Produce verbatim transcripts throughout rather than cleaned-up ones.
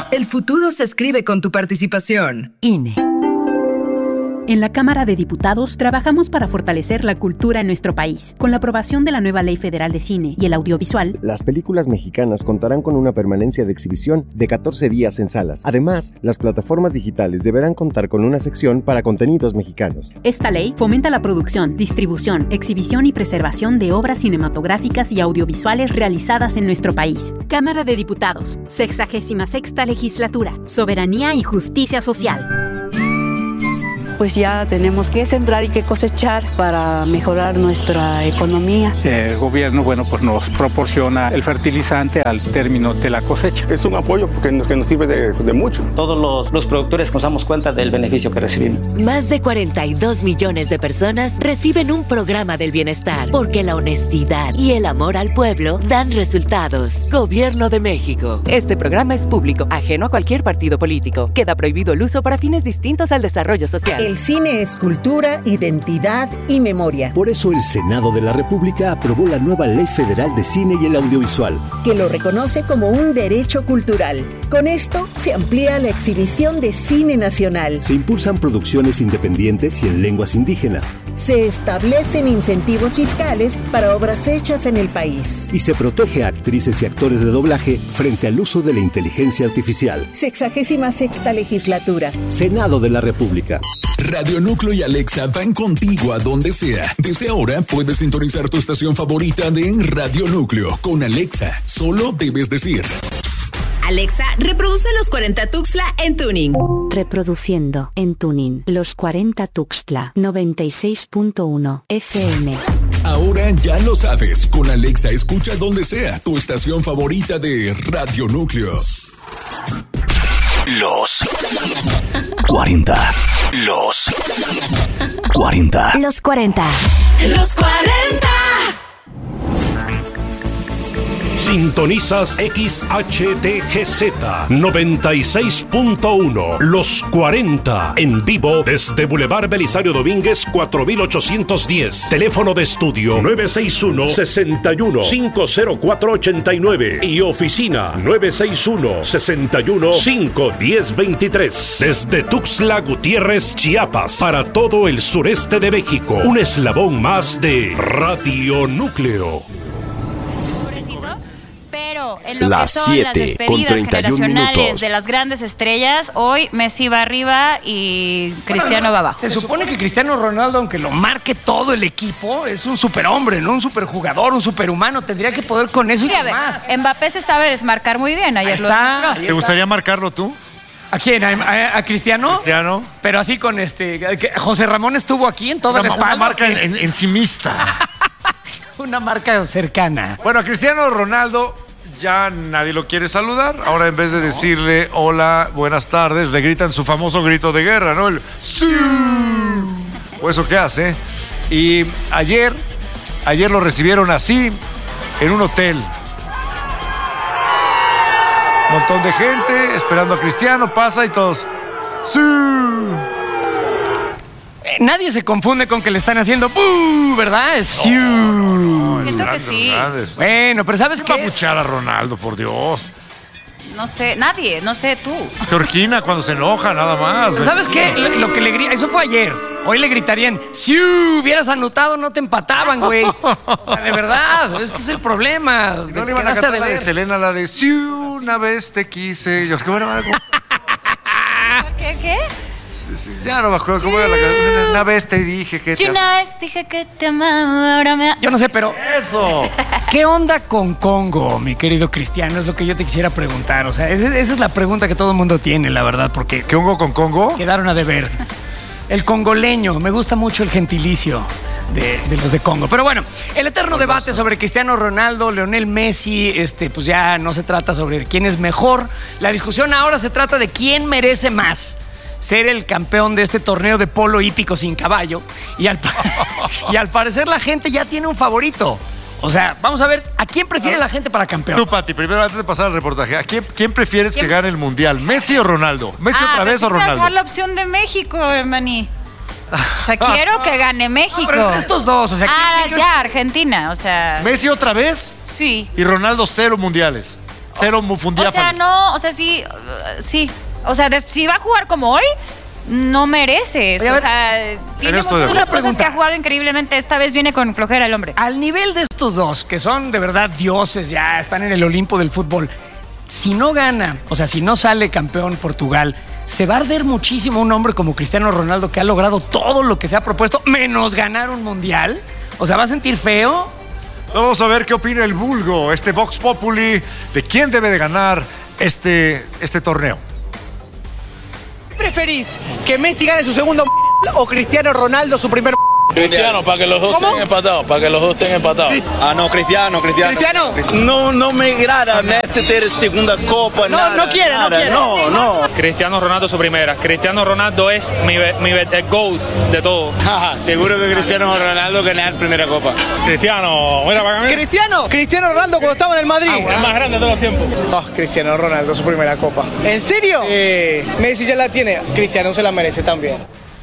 El futuro se escribe con tu participación. I N E. En la Cámara de Diputados trabajamos para fortalecer la cultura en nuestro país. Con la aprobación de la nueva Ley Federal de Cine y el Audiovisual, las películas mexicanas contarán con una permanencia de exhibición de catorce días en salas. Además, las plataformas digitales deberán contar con una sección para contenidos mexicanos. Esta ley fomenta la producción, distribución, exhibición y preservación de obras cinematográficas y audiovisuales realizadas en nuestro país. Cámara de Diputados, sexagésima sexta legislatura, soberanía y justicia social. Pues ya tenemos que sembrar y que cosechar para mejorar nuestra economía. El gobierno, bueno, pues nos proporciona el fertilizante al término de la cosecha. Es un apoyo porque nos, que nos sirve de, de mucho. Todos los, los productores nos damos cuenta del beneficio que recibimos. Más de cuarenta y dos millones de personas reciben un programa del bienestar porque la honestidad y el amor al pueblo dan resultados. Gobierno de México. Este programa es público, ajeno a cualquier partido político. Queda prohibido el uso para fines distintos al desarrollo social. El cine es cultura, identidad y memoria. Por eso el Senado de la República aprobó la nueva Ley Federal de Cine y el Audiovisual, que lo reconoce como un derecho cultural. Con esto se amplía la exhibición de cine nacional. Se impulsan producciones independientes y en lenguas indígenas. Se establecen incentivos fiscales para obras hechas en el país. Y se protege a actrices y actores de doblaje frente al uso de la inteligencia artificial. Sexagésima sexta legislatura. Senado de la República. Radio Núcleo y Alexa van contigo a donde sea. Desde ahora puedes sintonizar tu estación favorita de Radio Núcleo. Con Alexa, solo debes decir: Alexa, reproduce Los cuarenta Tuxtla en Tuning. Reproduciendo en Tuning Los cuarenta Tuxtla noventa y seis punto uno F M. Ahora ya lo sabes. Con Alexa escucha donde sea tu estación favorita de Radio Núcleo. Los cuarenta. Los cuarenta. Los cuarenta. Los cuarenta. Sintonizas X H T G Z noventa y seis punto uno. Los cuarenta. En vivo desde Boulevard Belisario Domínguez cuatro mil ochocientos diez. Teléfono de estudio nueve seis uno, seis uno, cinco cero cuatro, ocho nueve. Y oficina nueve seis uno, seis uno, cinco uno cero, dos tres. Desde Tuxtla Gutiérrez, Chiapas, para todo el sureste de México. Un eslabón más de Radio Núcleo. Pero en lo las que son las siete despedidas con treinta y un generacionales minutos. de las grandes estrellas, hoy Messi va arriba y Cristiano bueno, va abajo. Se supone que Cristiano Ronaldo, aunque lo marque todo el equipo, es un superhombre, ¿no? Un superjugador, un superhumano. Tendría que poder con eso Sí, y a ver, más. Mbappé se sabe desmarcar muy bien. Ayer Ahí lo está, demostró. ahí ¿Te gustaría marcarlo tú? ¿A quién? ¿A, a- a Cristiano? Cristiano. Pero así con este... que José Ramón estuvo aquí en toda Una, la una espalda. marca en, en- encimista. Una marca cercana. Bueno, a Cristiano Ronaldo ya nadie lo quiere saludar. Ahora en vez de decirle hola, buenas tardes, le gritan su famoso grito de guerra, ¿no? El ¡sí! O eso que hace. Y ayer, ayer lo recibieron así, en un hotel. Un montón de gente esperando a Cristiano, pasa y todos ¡sí! Eh, nadie se confunde con que le están haciendo ¡buh! ¿Verdad? Es ¡siu! No, es Siento que grande, sí. grande. Bueno, pero ¿sabes ¿Quién va a qué? abuchear a Ronaldo, por Dios? No sé, nadie, no sé tú. Georgina cuando se enoja, nada más. Pero ¿sabes qué? Lo, lo que le grita, eso fue ayer. Hoy le gritarían, si hubieras anotado no te empataban, güey. O sea, de verdad, es que es el problema. No le iban a Quedaste cantar de la de ver. Selena, la de si una vez te quise. Yo, qué bueno, algo. ¿Qué, qué? Sí, sí, ya no me acuerdo cómo era la canción. Una vez te dije que Si te una vez dije que te amaba, ahora me... Yo no sé, pero Eso. ¿qué onda con Congo, mi querido Cristiano? Es lo que yo te quisiera preguntar. O sea, esa, esa es la pregunta que todo el mundo tiene, la verdad, porque ¿Qué hongo con Congo? quedaron a deber. El congoleño, me gusta mucho el gentilicio de, de los de Congo. Pero bueno, el eterno debate sobre Cristiano Ronaldo, Lionel Messi, este, pues ya no se trata sobre quién es mejor. La discusión ahora se trata de quién merece más ser el campeón de este torneo de polo hípico sin caballo. Y al, pa- y al parecer la gente ya tiene un favorito. O sea, vamos a ver, ¿a quién prefiere la gente para campeón? Tú, Pati, primero antes de pasar al reportaje, ¿a quién, quién prefieres ¿Quién? que gane el mundial? ¿Messi o Ronaldo? ¿Messi Ah, otra vez pensé o que ibas a Ronaldo? dar la opción de México, hermaní. O sea, quiero que gane México. Pero entre estos dos, o sea, ¿quién- Ah, quién crees ya, Argentina, o sea... ¿Messi otra vez? Sí. Y Ronaldo cero mundiales. cero fundía O sea, feliz. no, o sea, sí, uh, sí. O sea, de, si va a jugar como hoy, no mereces. Oye, o sea, tiene esto muchas de- otras Una cosas pregunta. que ha jugado increíblemente. Esta vez viene con flojera el hombre. Al nivel de estos dos, que son de verdad dioses, ya están en el Olimpo del fútbol, si no gana, o sea, si no sale campeón Portugal, se va a arder muchísimo un hombre como Cristiano Ronaldo, que ha logrado todo lo que se ha propuesto, menos ganar un mundial. O sea, ¿va a sentir feo? Vamos a ver qué opina el vulgo, este Vox Populi, de quién debe de ganar este, este torneo. ¿Preferís que Messi gane su segundo o Cristiano Ronaldo su primer? Cristiano, para que los dos ¿Cómo? estén empatados, para que los dos estén empatados. Ah, no, Cristiano, Cristiano. ¿Cristiano? No, no me agrada Messi tener segunda copa, No, nada, no quiere, no nada. quiere. No, no. Cristiano Ronaldo su primera. Cristiano Ronaldo es mi, mi el GOAT de todo. Seguro que Cristiano Ronaldo ganar primera copa. Cristiano, mira para mí. ¿Cristiano? Cristiano Ronaldo cuando estaba en el Madrid. El más grande de todos los tiempos. Oh, Cristiano Ronaldo su primera copa. ¿En serio? Eh, Messi ya la tiene. Cristiano se la merece también.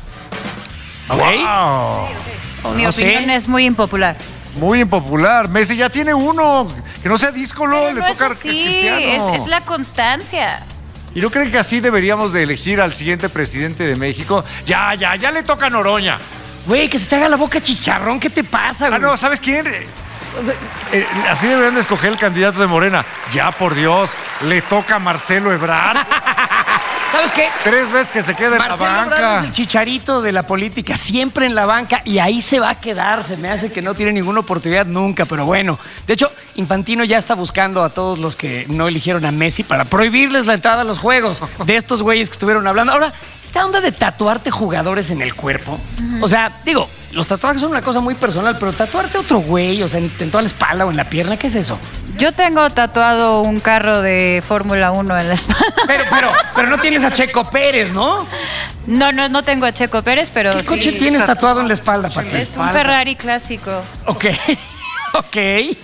Wow. Mi No opinión sé. es muy impopular. Muy impopular. Messi ya tiene uno. Que no sea díscolo, Pero le no es toca a así, Cristiano. es, es la constancia. ¿Y no creen que así deberíamos de elegir al siguiente presidente de México? Ya, ya, ya le toca a Noroña. Güey, que se te haga la boca chicharrón, ¿qué te pasa, güey? Ah, no, ¿sabes quién? Eh, eh, así deberían de escoger el candidato de Morena. Ya, por Dios, le toca a Marcelo Ebrard. ¿Sabes qué? Tres veces que se queda en Marcelo la Ebrard banca. es el chicharito de la política, siempre en la banca, y ahí se va a quedar. Se me hace que no tiene ninguna oportunidad nunca, pero bueno. De hecho, Infantino ya está buscando a todos los que no eligieron a Messi para prohibirles la entrada a los juegos. De estos güeyes que estuvieron hablando. Ahora, esta onda de tatuarte jugadores en el cuerpo. O sea, digo, los tatuajes son una cosa muy personal, pero tatuarte a otro güey, o sea, en, en toda la espalda o en la pierna, ¿qué es eso? Yo tengo tatuado un carro de Fórmula uno en la espalda. Pero, pero, pero no tienes a Checo Pérez, ¿no? No, no, no tengo a Checo Pérez, pero ¿Qué sí. coche tienes tatuado en la espalda, Pati? Es un Ferrari clásico. Ok, ok.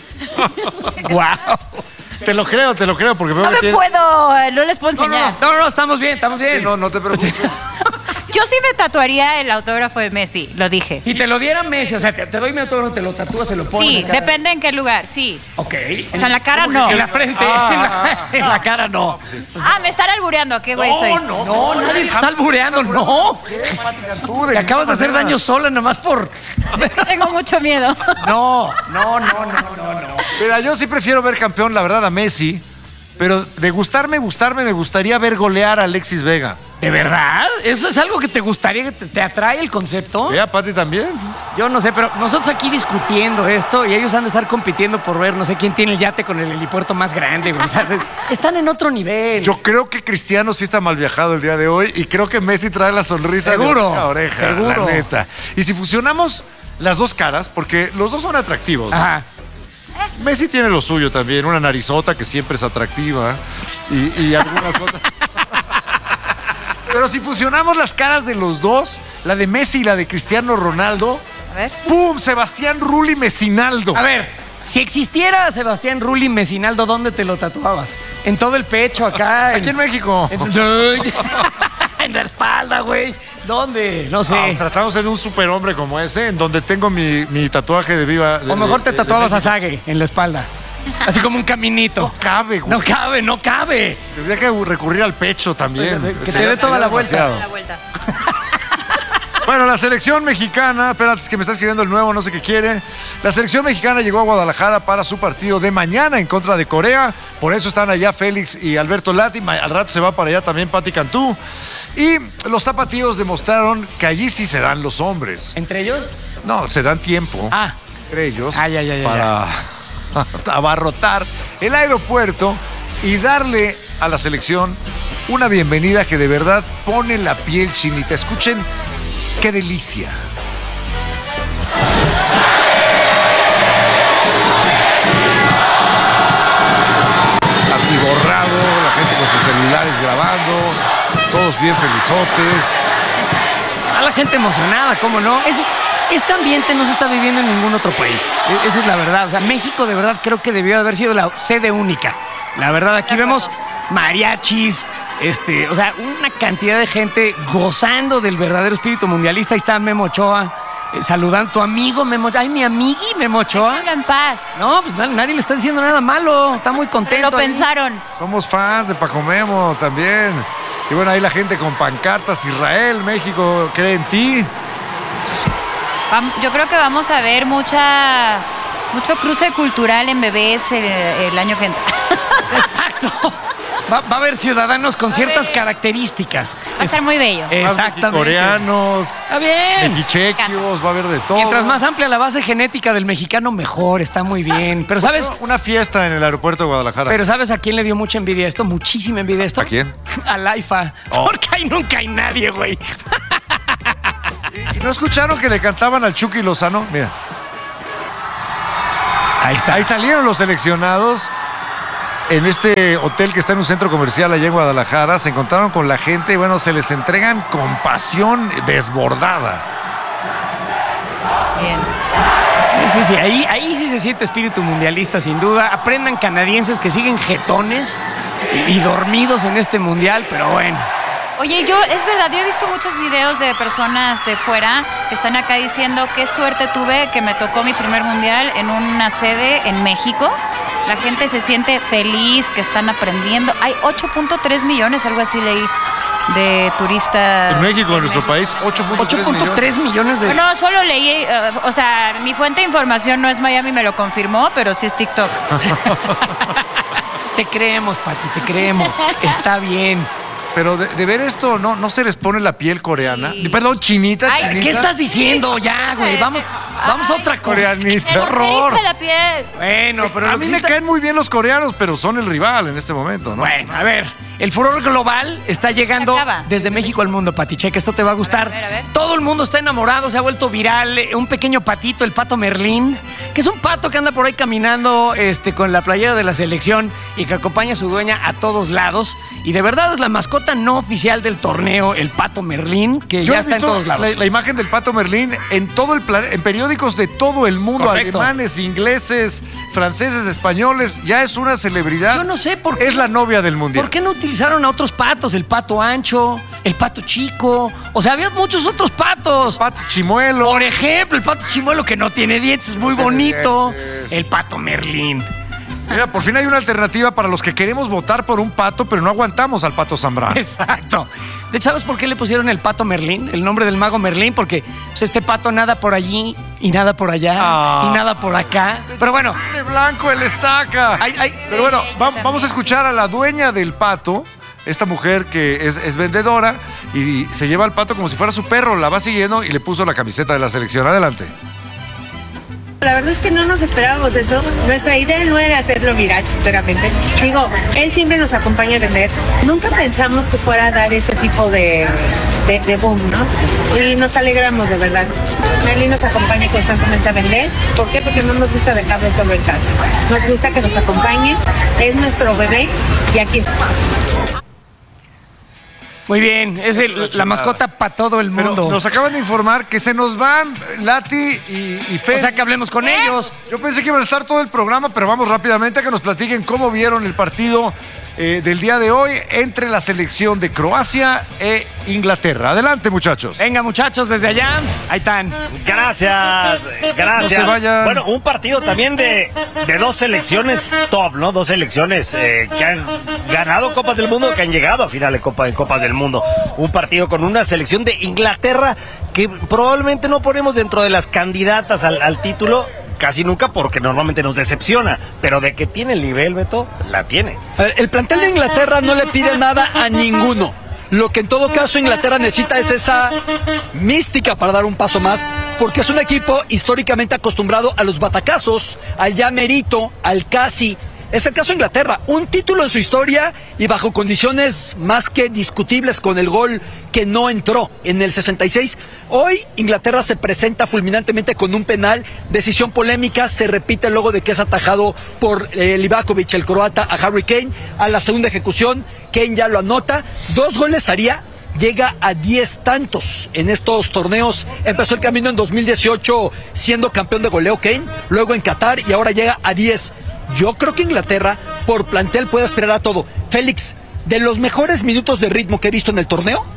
Wow. Te lo creo, te lo creo, porque veo No que me tiene- puedo, eh, no les puedo No, enseñar. no, no, no, estamos bien, estamos bien. No, no te preocupes. Yo sí me tatuaría el autógrafo de Messi, lo dije. Si te lo diera Messi, o sea, te, te doy mi autógrafo, te lo tatúas, te lo pones. Sí, en la cara. depende en qué lugar, sí. Ok. O sea, en la cara ¿Cómo que no. En la frente, Ah, en, la, en la cara no. Ah, me están albureando, qué güey No, soy. no, no, nadie te está albureando, no. Tú, de Te acabas de hacer ninguna daño sola nomás por... Tengo mucho miedo. No, no, no, no, no, no. Mira, yo sí prefiero ver campeón, la verdad, a Messi. Pero de gustarme, gustarme, me gustaría ver golear a Alexis Vega. ¿De verdad? ¿Eso es algo que te gustaría, que te, te atrae el concepto? ¿Sí, a Pati también? Yo no sé, pero nosotros aquí discutiendo esto y ellos han de estar compitiendo por ver no sé quién tiene el yate con el helipuerto más grande, güey. O sea, están en otro nivel. Yo creo que Cristiano sí está mal viajado el día de hoy y creo que Messi trae la sonrisa Seguro, de oreja a oreja, seguro. la neta. Y si fusionamos las dos caras, porque los dos son atractivos, ¿no? Ajá. Messi tiene lo suyo también, una narizota que siempre es atractiva y, y algunas otras. Pero si fusionamos las caras de los dos, la de Messi y la de Cristiano Ronaldo, A ver. ¡pum! Sebastián Rulli Messinaldo. A ver, si existiera Sebastián Rulli Messinaldo, ¿dónde te lo tatuabas? ¿En todo el pecho acá? Aquí en México. En, en la espalda, güey. ¿Dónde? No sé. Ah, tratándose de un superhombre como ese, en donde tengo mi, mi tatuaje de viva. de- O mejor te de- de tatuabas a México. Sage en la espalda. Así como un caminito. No cabe, güey. No cabe, no cabe. Tendría que recurrir al pecho también. Que te Sería- dé toda sería la vuelta. demasiado. La vuelta. Bueno, la selección mexicana, espérate, es que me está escribiendo el nuevo, no sé qué quiere. La selección mexicana llegó a Guadalajara para su partido de mañana en contra de Corea. Por eso están allá Félix y Alberto Lati. Ma- Al rato se va para allá también Pati Cantú. Y los tapatíos demostraron que allí sí se dan los hombres. ¿Entre ellos? No, se dan tiempo Ah. entre ellos Ah, ya, ya, ya, para abarrotar el aeropuerto y darle a la selección una bienvenida que de verdad pone la piel chinita. Escuchen qué delicia. Atiborrado, la gente con sus celulares grabando, todos bien felizotes. A la gente emocionada, ¿cómo no? Ese- este ambiente no se está viviendo en ningún otro país. E- Esa es la verdad. O sea, México de verdad creo que debió haber sido la sede única. La verdad, aquí vemos mariachis, este, o sea, una cantidad de gente gozando del verdadero espíritu mundialista. Ahí está Memo Ochoa. eh, saludando a tu amigo Memo. Ay, mi amigui Memo Ochoa. Déjalo en paz. No, pues nadie le está diciendo nada malo. Está muy contento. Pero lo pensaron. Somos fans de Paco Memo también. Y bueno, ahí la gente con pancartas. Israel, México, cree en ti. Yo creo que vamos a ver mucha mucho cruce cultural en bebés el, el año que entra. Exacto. Va, va a haber ciudadanos con ciertas características. Va a estar muy bello. Exactamente. Coreanos, está bien. mexichequios, va a haber de todo. Mientras más amplia la base genética del mexicano, mejor. Está muy bien. Pero ¿sabes? Una fiesta en el aeropuerto de Guadalajara. Pero ¿sabes a quién le dio mucha envidia esto? Muchísima envidia esto. ¿A quién? Al AIFA. Oh. Porque ahí nunca hay nadie, güey. ¿Y no escucharon que le cantaban al Chucky Lozano? Mira. Ahí está. Ahí salieron los seleccionados. En este hotel que está en un centro comercial allá en Guadalajara, se encontraron con la gente y bueno, se les entregan con pasión desbordada. Bien. Sí, sí, ahí, ahí sí se siente espíritu mundialista, sin duda. Aprendan canadienses que siguen jetones y, y dormidos en este mundial, pero bueno. Oye, yo, es verdad, yo he visto muchos videos de personas de fuera que están acá diciendo qué suerte tuve que me tocó mi primer mundial en una sede en México. La gente se siente feliz, que están aprendiendo. Hay ocho punto tres millones, algo así leí, de turistas. En México, en nuestro país, ocho punto tres millones de... No, solo leí, uh, o sea, mi fuente de información no es Miami, me lo confirmó, pero sí es TikTok. Te creemos, Pati, te creemos. Está bien. Pero de, de ver esto, ¿no, ¿no se les pone la piel coreana? Sí. Perdón, chinita, Ay, chinita. ¿Qué estás diciendo? Ya, güey, vamos, vamos a otra cosa. Coreanita. ¡Qué horror! La piel. Bueno, pero... A mí me está... caen muy bien los coreanos, pero son el rival en este momento, ¿no? Bueno, a ver, el furor global está llegando desde México al mundo, Pati. Checa, esto te va a gustar. A ver, a ver, a ver. Todo el mundo está enamorado, se ha vuelto viral. Un pequeño patito, el pato Merlín, que es un pato que anda por ahí caminando este, con la playera de la selección y que acompaña a su dueña a todos lados. Y de verdad es la mascota no oficial del torneo, el pato Merlín, que Yo ya está en todos lados. La, la imagen del pato Merlín en todo el plan, en periódicos de todo el mundo, correcto. Alemanes, ingleses, franceses, españoles, ya es una celebridad. Yo no sé por qué. Es la novia del mundial. ¿Por qué no utilizaron a otros patos? El pato ancho, el pato chico. O sea, había muchos otros patos. El pato chimuelo. Por ejemplo, el pato chimuelo que no tiene dientes, es muy bonito. El pato Merlín. Mira, por fin hay una alternativa para los que queremos votar por un pato, pero no aguantamos al pato Zambrano. Exacto. De hecho, ¿sabes por qué le pusieron el pato Merlín? El nombre del mago Merlín, porque pues, este pato nada por allí y nada por allá ah. y nada por acá. Pero bueno. De blanco el estaca. Ay, ay. Pero bueno, va, vamos a escuchar a la dueña del pato. Esta mujer que es, es vendedora y se lleva al pato como si fuera su perro, la va siguiendo y le puso la camiseta de la selección. Adelante. La verdad es que no nos esperábamos eso. Nuestra idea no era hacerlo viral, sinceramente. Digo, él siempre nos acompaña a vender. Nunca pensamos que fuera a dar ese tipo de, de, de boom, ¿no? Y nos alegramos, de verdad. Merlín nos acompaña constantemente a vender. ¿Por qué? Porque no nos gusta dejarlo solo en casa. Nos gusta que nos acompañe. Es nuestro bebé y aquí está. Muy bien, es el, la mascota para todo el mundo. Pero nos acaban de informar que se nos van Lati y, y Fe. O sea, que hablemos con ¿Eh? ellos. Yo pensé que iban a estar todo el programa, pero vamos rápidamente a que nos platiquen cómo vieron el partido eh, del día de hoy entre la selección de Croacia e Inglaterra. Adelante, muchachos. Venga, muchachos, desde allá. Ahí están. Gracias, gracias. No se vayan. Bueno, un partido también de, de dos selecciones top, ¿no? Dos selecciones eh, que han ganado Copas del Mundo, que han llegado a final de Copa, en Copas del Mundo. Un partido con una selección de Inglaterra que probablemente no ponemos dentro de las candidatas al, al título casi nunca, porque normalmente nos decepciona, pero de que tiene el nivel, Beto, la tiene. A ver, el plantel de Inglaterra no le pide nada a ninguno. Lo que en todo caso Inglaterra necesita es esa mística para dar un paso más, porque es un equipo históricamente acostumbrado a los batacazos, al ya merito, al casi. Es el caso de Inglaterra, un título en su historia y bajo condiciones más que discutibles, con el gol que no entró en el sesenta y seis. Hoy Inglaterra se presenta fulminantemente con un penal, decisión polémica, se repite luego de que es atajado por eh, Livakovic, el croata, a Harry Kane. A la segunda ejecución, Kane ya lo anota, dos goles haría. Llega a diez tantos en estos torneos. Empezó el camino en dos mil dieciocho siendo campeón de goleo Kane, luego en Qatar y ahora llega a diez. Yo creo que Inglaterra, por plantel, puede aspirar a todo. Félix, de los mejores minutos de ritmo que he visto en el torneo,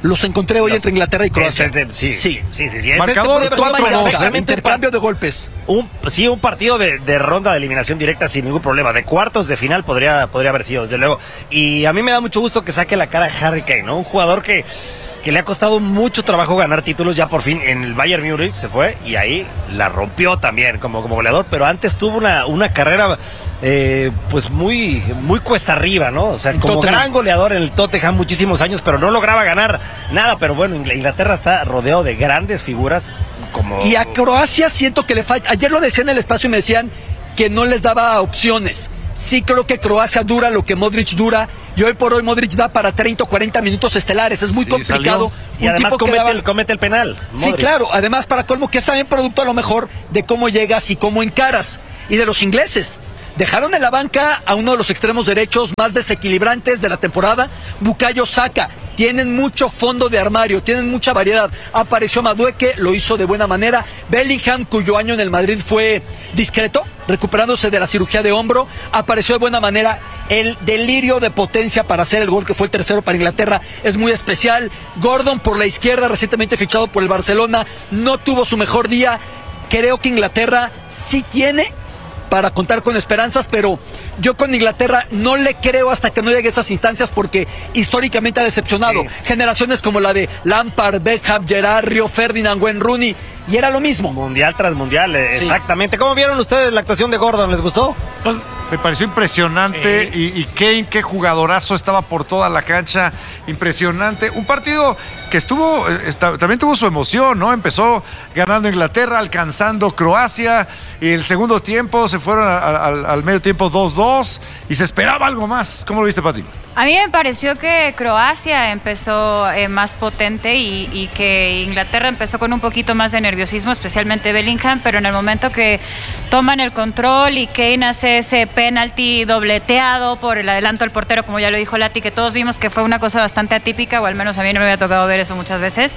Los encontré hoy entre Inglaterra y Croacia. Es, es, sí, sí, sí, sí, sí. Marcador cuatro dos, ¿eh? Intercambio de golpes. Un, sí, un partido de, de ronda de eliminación directa sin ningún problema. De cuartos de final podría, podría haber sido, desde luego. Y a mí me da mucho gusto que saque la cara Harry Kane, ¿no? Un jugador que, que le ha costado mucho trabajo ganar títulos. Ya por fin en el Bayern Múnich se fue y ahí la rompió también como, como goleador. Pero antes tuvo una, una carrera... Eh, pues muy muy cuesta arriba, ¿no? O sea, como Tottenham. Gran goleador en el Tottenham muchísimos años, pero no lograba ganar nada. Pero bueno, Inglaterra está rodeado de grandes figuras como... Y a Croacia siento que le falta... Ayer lo decía en el espacio y me decían que no les daba opciones. Sí creo que Croacia dura lo que Modric dura, y hoy por hoy Modric da para treinta o cuarenta minutos estelares. Es muy sí, complicado. Y además comete, daba... el, comete el penal. Modric. Sí, claro. Además, para colmo, que es también producto a lo mejor de cómo llegas y cómo encaras. Y de los ingleses. Dejaron en la banca a uno de los extremos derechos más desequilibrantes de la temporada, Bukayo Saka. Tienen mucho fondo de armario, tienen mucha variedad. Apareció Madueke, lo hizo de buena manera. Bellingham, cuyo año en el Madrid fue discreto, recuperándose de la cirugía de hombro, apareció de buena manera. El delirio de potencia para hacer el gol, que fue el tercero para Inglaterra, es muy especial. Gordon por la izquierda, recientemente fichado por el Barcelona, no tuvo su mejor día. Creo que Inglaterra sí tiene para contar con esperanzas, pero yo con Inglaterra no le creo hasta que no llegue a esas instancias, porque históricamente ha decepcionado. Sí. Generaciones como la de Lampard, Beckham, Gerrard, Rio Ferdinand, Wayne Rooney, y era lo mismo. Mundial tras mundial, sí. Exactamente. ¿Cómo vieron ustedes la actuación de Gordon? ¿Les gustó? Pues me pareció impresionante, sí. y, y Kane, qué jugadorazo, estaba por toda la cancha, impresionante. Un partido que estuvo, está, también tuvo su emoción, ¿no? Empezó ganando Inglaterra, alcanzando Croacia, y el segundo tiempo se fueron a, a, al, al medio tiempo dos dos, y se esperaba algo más. ¿Cómo lo viste, Pati? A mí me pareció que Croacia empezó eh, más potente y, y que Inglaterra empezó con un poquito más de nerviosismo, especialmente Bellingham, pero en el momento que toman el control y Kane hace ese penalti dobleteado por el adelanto del portero, como ya lo dijo Lati, que todos vimos que fue una cosa bastante atípica, o al menos a mí no me había tocado ver eso muchas veces,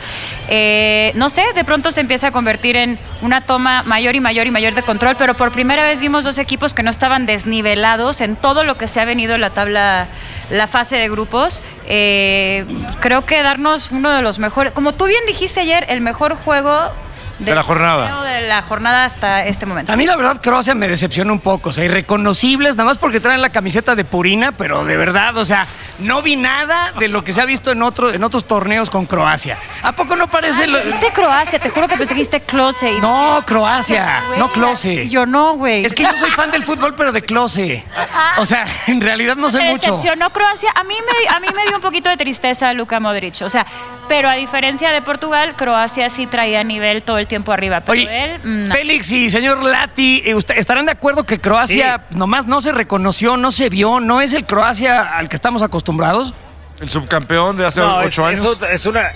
eh, no sé, de pronto se empieza a convertir en una toma mayor y mayor y mayor de control, pero por primera vez vimos dos equipos que no estaban desnivelados en todo lo que se ha venido en la tabla, la fase de grupos. Eh, creo que darnos uno de los mejores, como tú bien dijiste ayer, el mejor juego de, de la jornada de la jornada hasta este momento. A mí la verdad Croacia me decepciona un poco, o sea, irreconocibles, nada más porque traen la camiseta de Purina, pero de verdad, o sea, no vi nada de lo que se ha visto en otro, en otros torneos con Croacia. ¿A poco no parece? Ay, lo... Dijiste Croacia, te juro que pensé que dijiste Klose. Y... No, Croacia, no Klose. Yo no, güey. Es que yo soy fan del fútbol, pero de Klose. O sea, en realidad no sé me mucho. Decepcionó Croacia. A mí me, a mí me dio un poquito de tristeza Luka Modric, o sea, pero a diferencia de Portugal, Croacia sí traía nivel todo el tiempo arriba. Pero Oye, él, no. Félix y señor Lati, ¿estarán de acuerdo que Croacia sí. nomás no se reconoció, no se vio, no es el Croacia al que estamos acostumbrados? El subcampeón de hace no, ocho es, años. Es, es una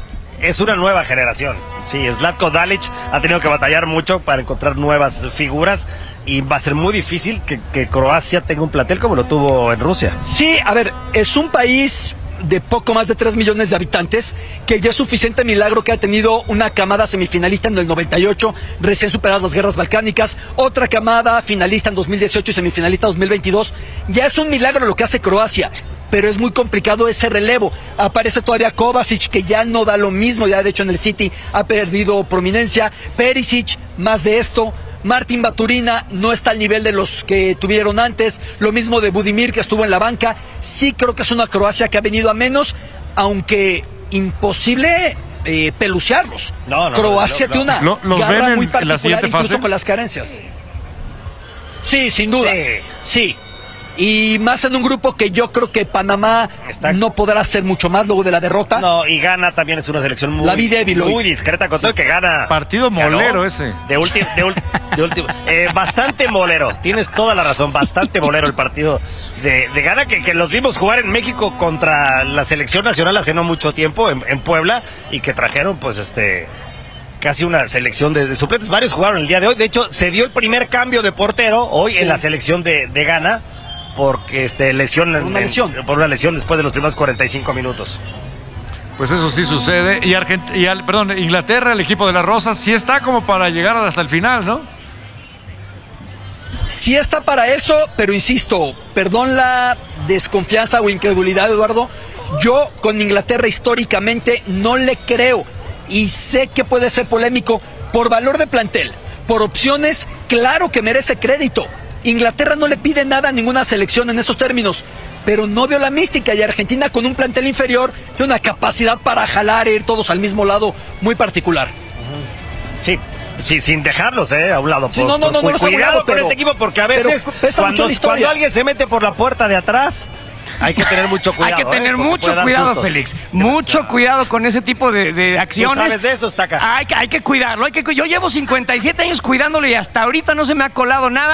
es una nueva generación. Sí, Zlatko Dalic ha tenido que batallar mucho para encontrar nuevas figuras, y va a ser muy difícil que, que Croacia tenga un plantel como lo tuvo en Rusia. Sí, a ver, es un país de poco más de tres millones de habitantes, que ya es suficiente milagro que ha tenido una camada semifinalista en el noventa y ocho, recién superadas las guerras balcánicas, otra camada finalista en dos mil dieciocho y semifinalista dos mil veintidós. Ya es un milagro lo que hace Croacia, pero es muy complicado ese relevo. Aparece todavía Kovacic, que ya no da lo mismo, ya de hecho en el City ha perdido prominencia. Perisic, más de esto. Martin Baturina no está al nivel de los que tuvieron antes. Lo mismo de Budimir, que estuvo en la banca. Sí creo que es una Croacia que ha venido a menos, aunque imposible eh, pelucearlos. No, no, Croacia no, no, no. tiene una ¿Los garra ven muy en particular, la siguiente incluso fase? con las carencias. Sí, sin duda. Sí. sí. Y más en un grupo que yo creo que Panamá Está... no podrá hacer mucho más luego de la derrota. No, y Ghana también es una selección muy, la vi débil muy hoy. discreta, con sí. todo que gana. Partido molero ese. De último, de, de último. Eh, bastante molero, tienes toda la razón, bastante molero el partido de, de Ghana, que, que los vimos jugar en México contra la selección nacional hace no mucho tiempo, en, en Puebla, y que trajeron pues este... casi una selección de, de suplentes. Varios jugaron el día de hoy. De hecho, se dio el primer cambio de portero hoy sí. en la selección de, de Ghana, porque este, lesión, por una lesión. En, por una lesión después de los primeros cuarenta y cinco minutos. Pues eso sí sucede. Y, Argent y al, perdón, Inglaterra, el equipo de las Rosas, sí está como para llegar hasta el final, ¿no? Sí está para eso, pero insisto, perdón la desconfianza o incredulidad, Eduardo, Yo con Inglaterra históricamente no le creo y sé que puede ser polémico por valor de plantel, por opciones, claro que merece crédito. Inglaterra no le pide nada a ninguna selección en esos términos, pero no veo la mística y Argentina con un plantel inferior tiene una capacidad para jalar e ir todos al mismo lado muy particular. Sí. Sí, sin dejarlos, eh, a un lado. Sí, por, no, no, no, por, no, cuidado no, con pero, este equipo porque a veces cuando, cuando alguien se mete por la puerta de atrás, hay que tener mucho cuidado. Hay que tener eh, mucho cuidado, sustos. Félix. Mucho cuidado con ese tipo de, de acciones. ¿Tú sabes de eso, Staca? Hay, hay que cuidarlo. Hay que, yo llevo cincuenta y siete años cuidándolo y hasta ahorita no se me ha colado nada.